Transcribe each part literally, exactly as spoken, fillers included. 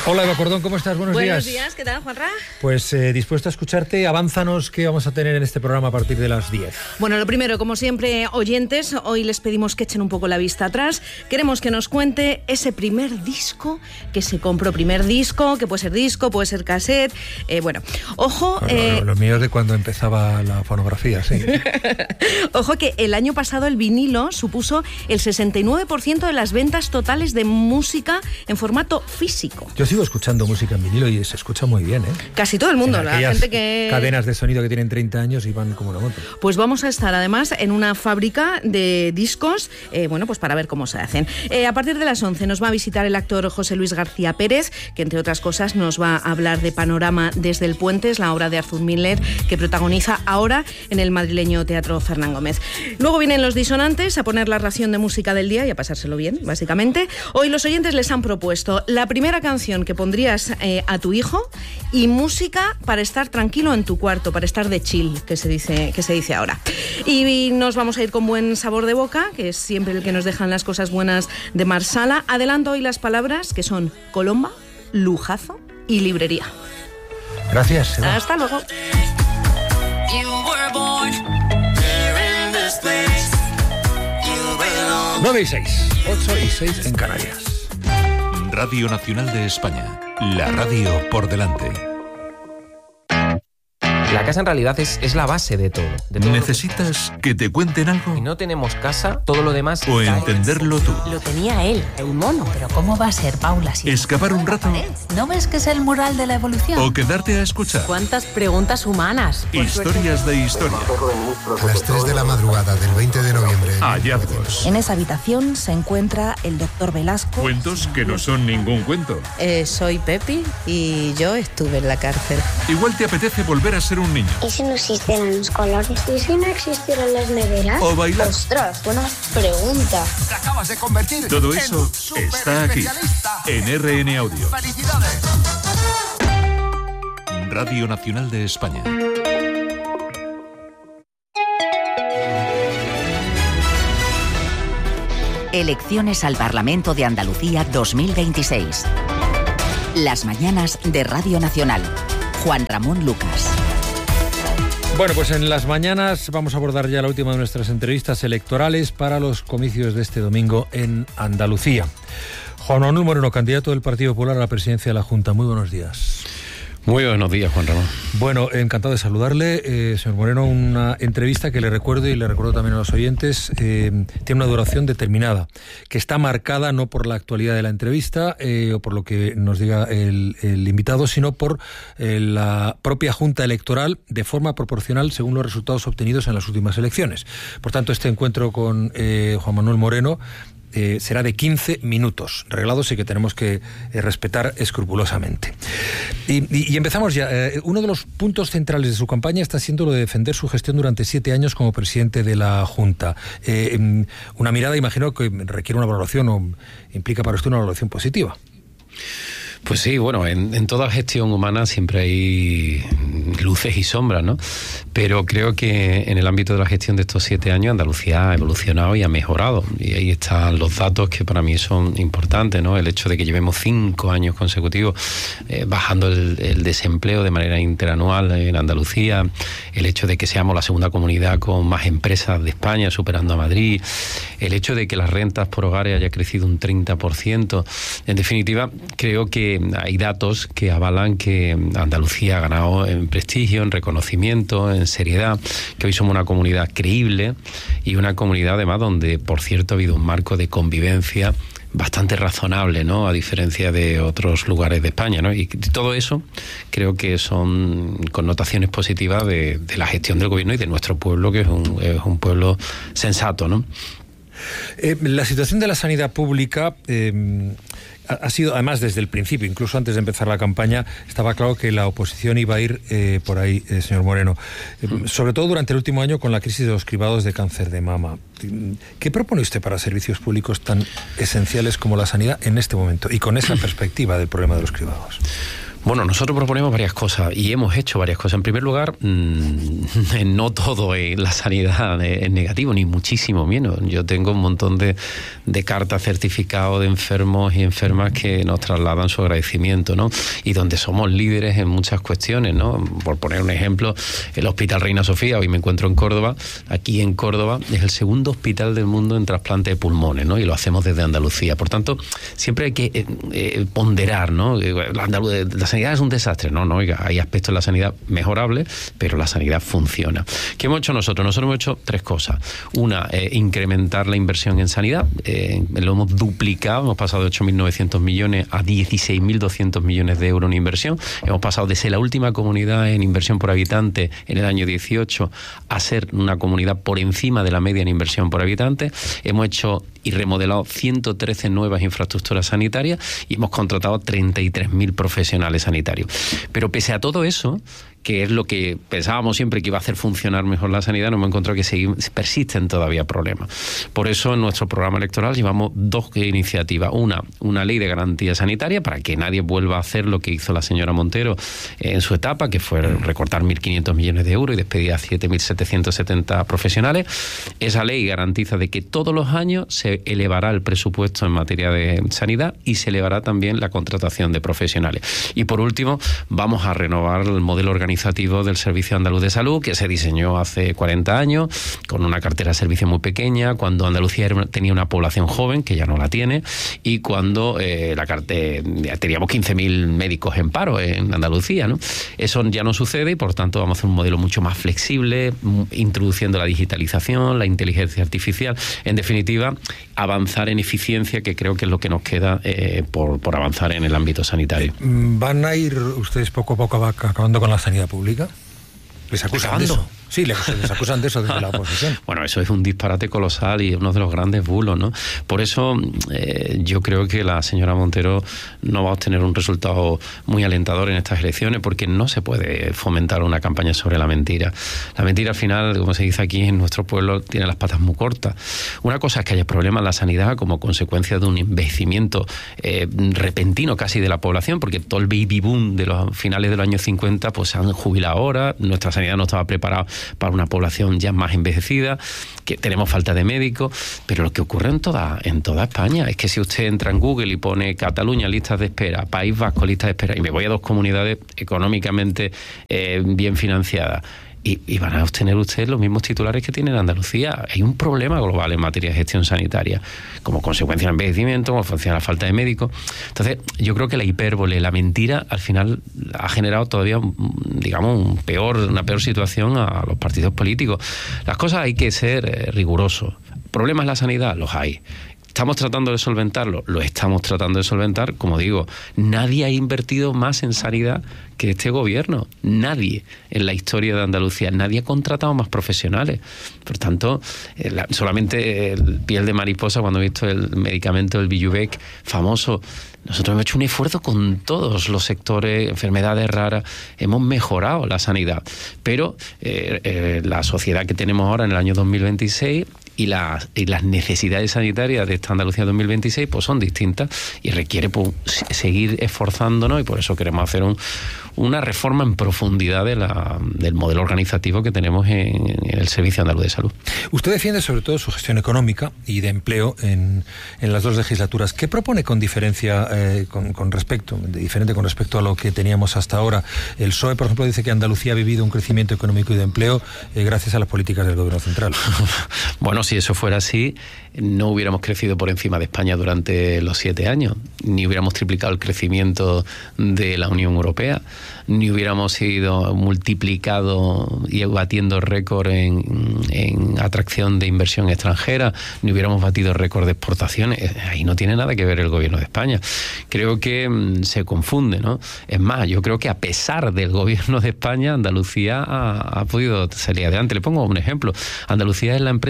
Hola Eva Cordón, ¿cómo estás? Buenos, Buenos días. Buenos días, ¿qué tal, Juanra? Pues eh, dispuesto a escucharte, avánzanos qué vamos a tener en este programa a partir de las diez. Bueno, lo primero, como siempre, oyentes, hoy les pedimos que echen un poco la vista atrás. Queremos que nos cuente ese primer disco que se compró, primer disco, que puede ser disco, puede ser cassette, eh, bueno, ojo... Bueno, eh... lo, lo mío es de cuando empezaba la fonografía, sí. Ojo que el año pasado el vinilo supuso el sesenta y nueve por ciento de las ventas totales de música en formato físico. Yo sigo escuchando música en vinilo y se escucha muy bien, ¿eh? Casi todo el mundo, la gente que... cadenas de sonido que tienen treinta años y van como una moto. Pues vamos a estar además en una fábrica de discos, eh, bueno, pues para ver cómo se hacen. Eh, a partir de las once nos va a visitar el actor José Luis García Pérez, que entre otras cosas nos va a hablar de Panorama desde el Puente, es la obra de Arthur Miller que protagoniza ahora en el madrileño Teatro Fernán Gómez. Luego vienen los disonantes a poner la ración de música del día y a pasárselo bien, básicamente. Hoy los oyentes les han propuesto la primera canción que pondrías eh, a tu hijo y música para estar tranquilo en tu cuarto, para estar de chill, que se dice, que se dice ahora. Y nos vamos a ir con buen sabor de boca, que es siempre el que nos dejan las cosas buenas de Marsala. Adelanto hoy las palabras que son Colomba, lujazo y librería. Gracias, Eva. Hasta luego. nueve y seis, ocho y seis en Canarias. Radio Nacional de España, la radio por delante. La casa en realidad es, es la base de todo. De todo ¿Necesitas que te cuenten algo? Si no tenemos casa, todo lo demás... O entenderlo tú. Lo tenía él, el mono. Pero ¿cómo va a ser, Paula? Si ¿Escapar un rato? ¿No ves que es el mural de la evolución? ¿O quedarte a escuchar? ¿Cuántas preguntas humanas? Historias de historia. A las tres de la madrugada del veinte de noviembre. Hallazgos. En esa habitación se encuentra el doctor Velasco. Cuentos que no son ningún cuento. Eh, soy Pepi y yo estuve en la cárcel. Igual te apetece volver a ser un niño. ¿Y si no existieran los colores? ¿Y si no existieran las neveras? O bailar. ¡Ostras, buena pregunta! Te acabas de convertir. Todo eso está aquí, en R N Audio. ¡Felicidades! Radio Nacional de España. Elecciones al Parlamento de Andalucía dos mil veintiséis. Las mañanas de Radio Nacional. Juan Ramón Lucas. Bueno, pues en las mañanas vamos a abordar ya la última de nuestras entrevistas electorales para los comicios de este domingo en Andalucía. Juan Manuel Moreno, candidato del Partido Popular a la presidencia de la Junta. Muy buenos días. Muy buenos días, Juan Ramón. Bueno, encantado de saludarle. Eh, señor Moreno, una entrevista que le recuerdo y le recuerdo también a los oyentes, eh, tiene una duración determinada, que está marcada no por la actualidad de la entrevista eh, o por lo que nos diga el, el invitado, sino por eh, la propia Junta Electoral de forma proporcional según los resultados obtenidos en las últimas elecciones. Por tanto, este encuentro con eh, Juan Manuel Moreno Eh, será de quince minutos, reglados y que tenemos que eh, respetar escrupulosamente. Y, y, y empezamos ya. Eh, uno de los puntos centrales de su campaña está siendo lo de defender su gestión durante siete años como presidente de la Junta. Eh, una mirada, imagino, que requiere una valoración o implica para usted una valoración positiva. Pues sí, bueno, en, en toda gestión humana siempre hay luces y sombras, ¿no? Pero creo que en el ámbito de la gestión de estos siete años Andalucía ha evolucionado y ha mejorado. Y ahí están los datos que para mí son importantes, ¿no? El hecho de que llevemos cinco años consecutivos eh, bajando el, el desempleo de manera interanual en Andalucía, el hecho de que seamos la segunda comunidad con más empresas de España, superando a Madrid, el hecho de que las rentas por hogares haya crecido un treinta por ciento. En definitiva, creo que hay datos que avalan que Andalucía ha ganado en prestigio, en reconocimiento, en seriedad, que hoy somos una comunidad creíble y una comunidad además donde, por cierto, ha habido un marco de convivencia bastante razonable, ¿no? A diferencia de otros lugares de España, ¿no? Y todo eso creo que son connotaciones positivas de, de la gestión del gobierno y de nuestro pueblo, que es un, es un pueblo sensato, ¿no? Eh, la situación de la sanidad pública eh, ha sido, además, desde el principio, incluso antes de empezar la campaña, estaba claro que la oposición iba a ir eh, por ahí, eh, señor Moreno. Eh, sobre todo durante el último año con la crisis de los cribados de cáncer de mama. ¿Qué propone usted para servicios públicos tan esenciales como la sanidad en este momento y con esa perspectiva del problema de los cribados? Bueno, nosotros proponemos varias cosas y hemos hecho varias cosas. En primer lugar, mmm, no todo en la sanidad es negativo, ni muchísimo menos. Yo tengo un montón de, de cartas certificados de enfermos y enfermas que nos trasladan su agradecimiento, ¿no? Y donde somos líderes en muchas cuestiones, ¿no? Por poner un ejemplo, el Hospital Reina Sofía, hoy me encuentro en Córdoba, aquí en Córdoba es el segundo hospital del mundo en trasplante de pulmones, ¿no? Y lo hacemos desde Andalucía. Por tanto, siempre hay que eh, eh, ponderar, ¿no? La, la sanidad es un desastre. No, no, oiga, hay aspectos de la sanidad mejorables, pero la sanidad funciona. ¿Qué hemos hecho nosotros? Nosotros hemos hecho tres cosas. Una, eh, incrementar la inversión en sanidad. Eh, lo hemos duplicado, hemos pasado de ocho mil novecientos millones a dieciséis mil doscientos millones de euros en inversión. Hemos pasado de ser la última comunidad en inversión por habitante en el año dieciocho a ser una comunidad por encima de la media en inversión por habitante. Hemos hecho y remodelado ciento trece nuevas infraestructuras sanitarias y hemos contratado treinta y tres mil profesionales sanitarios. Pero pese a todo eso, que es lo que pensábamos siempre que iba a hacer funcionar mejor la sanidad, nos hemos encontrado que seguimos, persisten todavía problemas. Por eso en nuestro programa electoral llevamos dos iniciativas. Una, una ley de garantía sanitaria para que nadie vuelva a hacer lo que hizo la señora Montero en su etapa, que fue recortar mil quinientos millones de euros y despedir a siete mil setecientos setenta profesionales. Esa ley garantiza de que todos los años se elevará el presupuesto en materia de sanidad y se elevará también la contratación de profesionales. Y por último, vamos a renovar el modelo organizativo del Servicio Andaluz de Salud, que se diseñó hace cuarenta años, con una cartera de servicio muy pequeña, cuando Andalucía era una, tenía una población joven, que ya no la tiene, y cuando eh, la cartera, teníamos quince mil médicos en paro en Andalucía, ¿no? Eso ya no sucede y, por tanto, vamos a hacer un modelo mucho más flexible, introduciendo la digitalización, la inteligencia artificial, en definitiva, avanzar en eficiencia, que creo que es lo que nos queda eh, por, por avanzar en el ámbito sanitario. ¿Van a ir ustedes poco a poco acabando con la sanidad pública? ¿Les acusan ¿Acabando? de eso? Sí, les, les acusan de eso desde la oposición. Bueno, eso es un disparate colosal y uno de los grandes bulos, ¿no? Por eso eh, yo creo que la señora Montero no va a obtener un resultado muy alentador en estas elecciones, porque no se puede fomentar una campaña sobre la mentira. La mentira, al final, como se dice aquí en nuestro pueblo, tiene las patas muy cortas. Una cosa es que haya problemas en la sanidad como consecuencia de un envejecimiento eh, repentino casi de la población, porque todo el baby boom de los finales de los años cincuenta pues se han jubilado ahora, nuestra sanidad no estaba preparada para una población ya más envejecida, que tenemos falta de médicos, pero lo que ocurre en toda, en toda España es que si usted entra en Google y pone Cataluña, listas de espera, País Vasco, listas de espera, y me voy a dos comunidades económicamente eh, bien financiadas, Y, y van a obtener ustedes los mismos titulares que tiene en Andalucía. Hay un problema global en materia de gestión sanitaria, como consecuencia del envejecimiento, como consecuencia de la falta de médicos. Entonces, yo creo que la hipérbole, la mentira, al final ha generado todavía, digamos, un peor, una peor situación a los partidos políticos. Las cosas hay que ser eh, rigurosos. ¿Problemas en la sanidad? Los hay. ¿Estamos tratando de solventarlo? Lo estamos tratando de solventar. Como digo, nadie ha invertido más en sanidad que este gobierno. Nadie en la historia de Andalucía. Nadie ha contratado más profesionales. Por tanto, eh, la, solamente el piel de mariposa cuando he visto el medicamento, el Bijubec, famoso. Nosotros hemos hecho un esfuerzo con todos los sectores, enfermedades raras, hemos mejorado la sanidad. Pero eh, eh, la sociedad que tenemos ahora en el año dos mil veintiséis y, la, y las necesidades sanitarias de esta Andalucía dos mil veintiséis pues son distintas y requiere pues, seguir esforzándonos, y por eso queremos hacer un, una reforma en profundidad de la, del modelo organizativo que tenemos en, en el Servicio Andaluz de Salud. Usted defiende sobre todo su gestión económica y de empleo en, en las dos legislaturas. ¿Qué propone con diferencia, eh, con, con respecto, de diferente con respecto a lo que teníamos hasta ahora? El P S O E, por ejemplo, dice que Andalucía ha vivido un crecimiento económico y de empleo eh, gracias a las políticas del Gobierno central. Bueno, si eso fuera así, no hubiéramos crecido por encima de España durante los siete años, ni hubiéramos triplicado el crecimiento de la Unión Europea, ni hubiéramos ido multiplicado y batiendo récord en, en atracción de inversión extranjera, ni hubiéramos batido récord de exportaciones. Ahí no tiene nada que ver el Gobierno de España. Creo que mmm, se confunde, ¿no? Es más, yo creo que a pesar del Gobierno de España, Andalucía ha, ha podido salir adelante. Le pongo un ejemplo. Andalucía es la empresa que ahora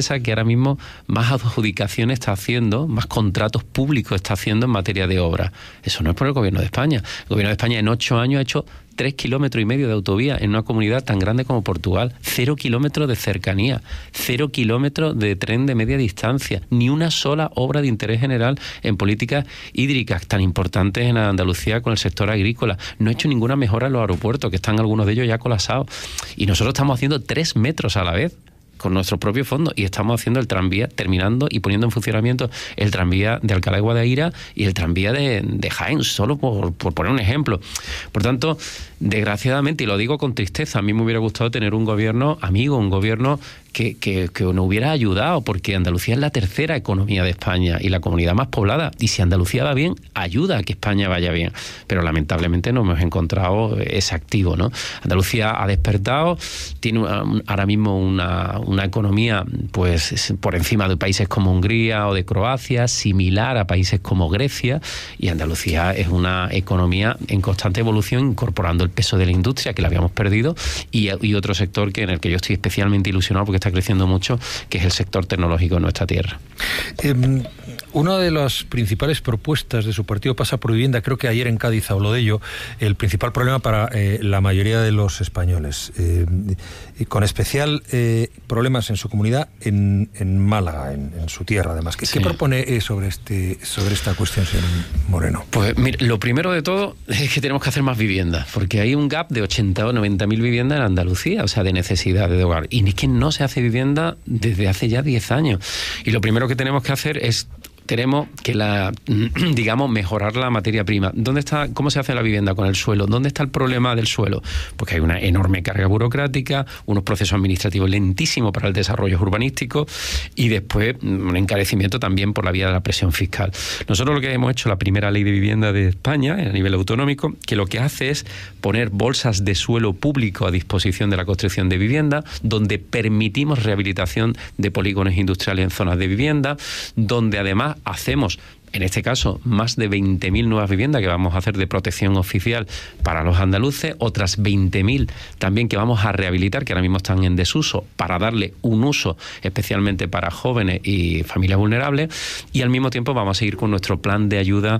ahora mismo más adjudicaciones está haciendo, más contratos públicos está haciendo en materia de obra. Eso no es por el Gobierno de España. El Gobierno de España en ocho años ha hecho tres kilómetros y medio de autovía en una comunidad tan grande como Portugal, cero kilómetros de cercanía, cero kilómetros de tren de media distancia, ni una sola obra de interés general en políticas hídricas tan importantes en Andalucía con el sector agrícola. No he hecho ninguna mejora en los aeropuertos, que están algunos de ellos ya colapsados. Y nosotros estamos haciendo tres metros a la vez con nuestros propios fondos, y estamos haciendo el tranvía, terminando y poniendo en funcionamiento el tranvía de Alcalá de Guadaira y el tranvía de, de Jaén, solo por, por poner un ejemplo. Por tanto, desgraciadamente, y lo digo con tristeza, a mí me hubiera gustado tener un gobierno amigo, un gobierno que, que, que nos hubiera ayudado, porque Andalucía es la tercera economía de España y la comunidad más poblada, y si Andalucía va bien, ayuda a que España vaya bien, pero lamentablemente no hemos encontrado ese activo, ¿no? Andalucía ha despertado, tiene ahora mismo una, una economía pues por encima de países como Hungría o de Croacia, similar a países como Grecia, y Andalucía es una economía en constante evolución, incorporando el peso de la industria que la habíamos perdido, y, y otro sector que en el que yo estoy especialmente ilusionado porque está creciendo mucho, que es el sector tecnológico en nuestra tierra. Eh, una de las principales propuestas de su partido pasa por vivienda. Creo que ayer en Cádiz habló de ello. El principal problema para eh, la mayoría de los españoles, eh, y con especial eh, problemas en su comunidad, en, en Málaga, en, en su tierra además. ¿Qué, sí. ¿Qué propone eh, sobre, este, sobre esta cuestión, señor Moreno? Pues mire, lo primero de todo es que tenemos que hacer más viviendas, porque hay un gap de ochenta o noventa mil viviendas en Andalucía, o sea, de necesidad de hogar. Y es que no se hace vivienda desde hace ya diez años. Y lo primero que tenemos que hacer es tenemos que la digamos mejorar la materia prima. ¿Dónde está, cómo se hace la vivienda con el suelo? ¿Dónde está el problema del suelo? Porque hay una enorme carga burocrática, unos procesos administrativos lentísimos para el desarrollo urbanístico, y después un encarecimiento también por la vía de la presión fiscal. Nosotros lo que hemos hecho, la primera ley de vivienda de España a nivel autonómico, que lo que hace es poner bolsas de suelo público a disposición de la construcción de vivienda, donde permitimos rehabilitación de polígonos industriales en zonas de vivienda, donde además hacemos, en este caso, más de veinte mil nuevas viviendas que vamos a hacer de protección oficial para los andaluces, otras veinte mil también que vamos a rehabilitar, que ahora mismo están en desuso, para darle un uso especialmente para jóvenes y familias vulnerables, y al mismo tiempo vamos a seguir con nuestro plan de ayuda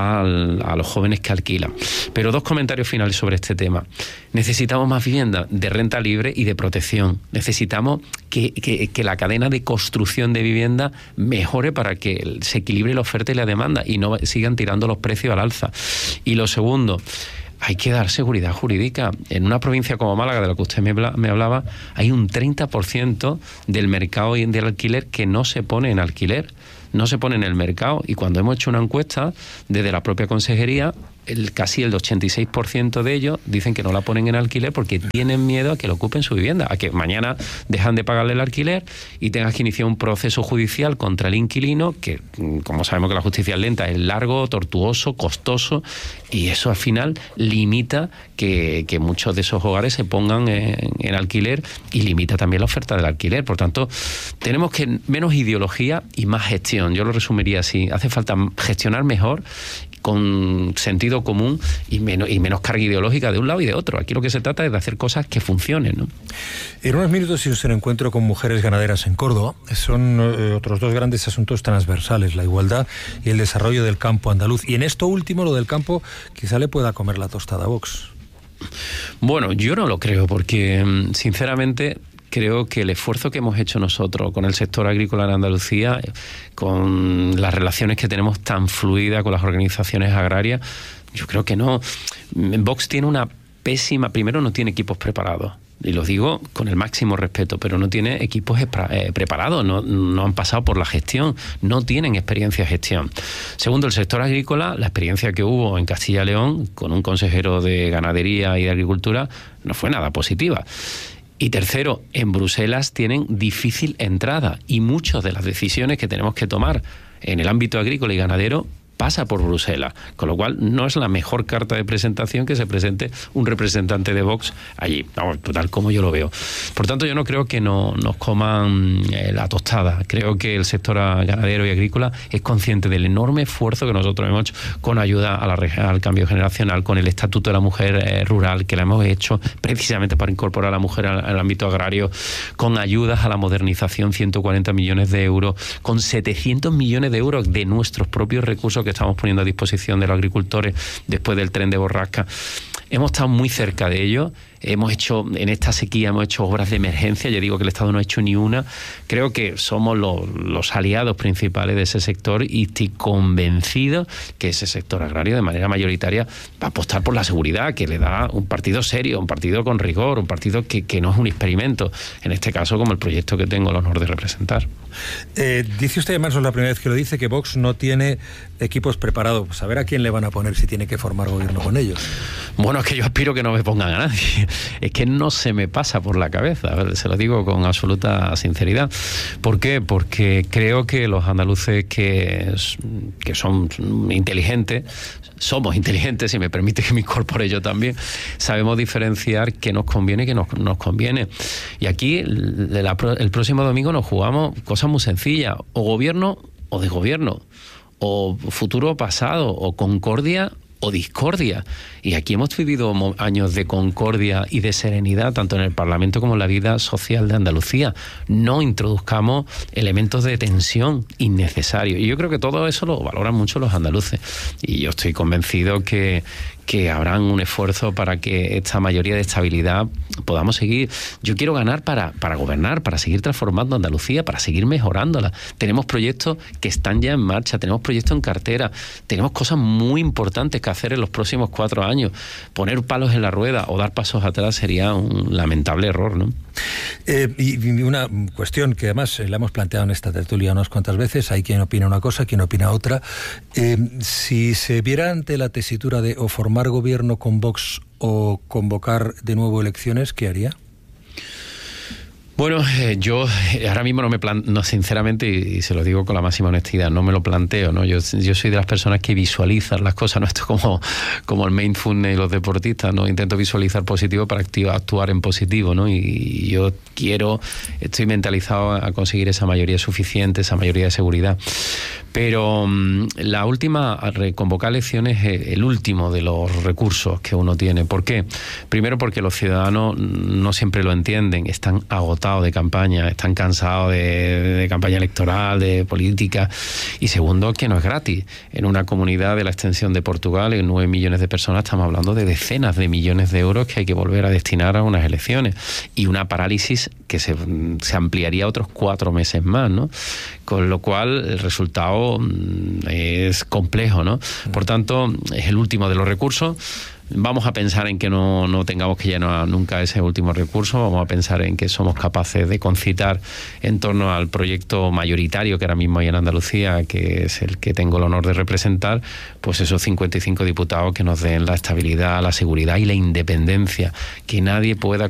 al, a los jóvenes que alquilan. Pero dos comentarios finales sobre este tema. Necesitamos más vivienda de renta libre y de protección. Necesitamos que, que, que la cadena de construcción de vivienda mejore para que se equilibre la oferta y la demanda y no sigan tirando los precios al alza. Y lo segundo, hay que dar seguridad jurídica. En una provincia como Málaga, de la que usted me, me hablaba, hay un treinta por ciento del mercado del alquiler que no se pone en alquiler, no se pone en el mercado. Y cuando hemos hecho una encuesta desde la propia consejería, el, casi el ochenta y seis por ciento de ellos dicen que no la ponen en alquiler porque tienen miedo a que lo ocupen su vivienda, a que mañana dejan de pagarle el alquiler y tengas que iniciar un proceso judicial contra el inquilino, que como sabemos que la justicia es lenta, es largo, tortuoso, costoso, y eso al final limita que, que muchos de esos hogares se pongan en, en alquiler, y limita también la oferta del alquiler. Por tanto, tenemos que menos ideología y más gestión. Yo lo resumiría así: hace falta gestionar mejor, con sentido común y menos, y menos carga ideológica de un lado y de otro. Aquí lo que se trata es de hacer cosas que funcionen, ¿no? En unos minutos y un encuentro con mujeres ganaderas en Córdoba. Son eh, otros dos grandes asuntos transversales: la igualdad y el desarrollo del campo andaluz. Y en esto último, lo del campo, quizá le pueda comer la tostada a Vox. Bueno, yo no lo creo, porque sinceramente creo que el esfuerzo que hemos hecho nosotros con el sector agrícola en Andalucía, con las relaciones que tenemos tan fluidas con las organizaciones agrarias, yo creo que no. Vox tiene una pésima... Primero, no tiene equipos preparados. Y lo digo con el máximo respeto, pero no tiene equipos eh, preparados, no, no han pasado por la gestión, no tienen experiencia de gestión. Segundo, el sector agrícola, la experiencia que hubo en Castilla y León con un consejero de ganadería y de agricultura no fue nada positiva. Y tercero, en Bruselas tienen difícil entrada, y muchas de las decisiones que tenemos que tomar en el ámbito agrícola y ganadero pasa por Bruselas, con lo cual no es la mejor carta de presentación que se presente un representante de Vox allí, vamos, total como yo lo veo. Por tanto, yo no creo que no, nos coman eh, la tostada. Creo que el sector ganadero y agrícola es consciente del enorme esfuerzo que nosotros hemos hecho con ayuda a la, al cambio generacional, con el Estatuto de la Mujer eh, Rural, que la hemos hecho precisamente para incorporar a la mujer al, al ámbito agrario, con ayudas a la modernización, ciento cuarenta millones de euros, con setecientos millones de euros de nuestros propios recursos que estamos poniendo a disposición de los agricultores después del tren de borrasca. Hemos estado muy cerca de ello. Hemos hecho, en esta sequía hemos hecho obras de emergencia. Yo digo que el Estado no ha hecho ni una. Creo que somos los, los aliados principales de ese sector y estoy convencido que ese sector agrario de manera mayoritaria va a apostar por la seguridad, que le da un partido serio, un partido con rigor, un partido que, que no es un experimento, en este caso como el proyecto que tengo el honor de representar. Eh, dice usted, además, no es la primera vez que lo dice, que Vox no tiene equipos preparados. Pues a ver a quién le van a poner si tiene que formar gobierno con ellos. Bueno, es que yo aspiro que no me pongan a nadie. Es que no se me pasa por la cabeza, se lo digo con absoluta sinceridad. ¿Por qué? Porque creo que los andaluces que, que son inteligentes, somos inteligentes, si me permite que me incorpore yo también, sabemos diferenciar qué nos conviene y qué no nos conviene. Y aquí, el, el próximo domingo nos jugamos cosas muy sencillas, o gobierno o desgobierno, o futuro o pasado, o concordia o discordia. Y aquí hemos vivido años de concordia y de serenidad, tanto en el Parlamento como en la vida social de Andalucía. No introduzcamos elementos de tensión innecesarios. Y yo creo que todo eso lo valoran mucho los andaluces. Y yo estoy convencido que, que habrán un esfuerzo para que esta mayoría de estabilidad podamos seguir. Yo quiero ganar para, para gobernar, para seguir transformando Andalucía, para seguir mejorándola. Tenemos proyectos que están ya en marcha, tenemos proyectos en cartera, tenemos cosas muy importantes que hacer en los próximos cuatro años. Poner palos en la rueda o dar pasos atrás sería un lamentable error, ¿no? Eh, y una cuestión que además la hemos planteado en esta tertulia unas cuantas veces, hay quien opina una cosa, quien opina otra. Eh, si se viera ante la tesitura de o formar gobierno con Vox o convocar de nuevo elecciones, ¿qué haría? Bueno, eh, yo ahora mismo no me planteo, no, sinceramente, y, y se lo digo con la máxima honestidad, no me lo planteo, ¿no? Yo, yo soy de las personas que visualizan las cosas, ¿no? Esto es como, como el mindfulness y los deportistas, ¿no? Intento visualizar positivo para activar, actuar en positivo, ¿no? Y, y yo quiero, estoy mentalizado a conseguir esa mayoría suficiente, esa mayoría de seguridad. Pero um, la última, a reconvocar elecciones es el último de los recursos que uno tiene. ¿Por qué? Primero porque los ciudadanos no siempre lo entienden, están agotados de campaña, están cansados de, de campaña electoral, de política. Y segundo, que no es gratis. En una comunidad de la extensión de Portugal, en nueve millones de personas, estamos hablando de decenas de millones de euros que hay que volver a destinar a unas elecciones. Y una parálisis que se, se ampliaría otros cuatro meses más, ¿no? Con lo cual el resultado es complejo, ¿no? Por tanto, es el último de los recursos. Vamos a pensar en que no, no tengamos que llenar nunca ese último recurso, vamos a pensar en que somos capaces de concitar en torno al proyecto mayoritario que ahora mismo hay en Andalucía, que es el que tengo el honor de representar, pues esos cincuenta y cinco diputados que nos den la estabilidad, la seguridad y la independencia, que nadie pueda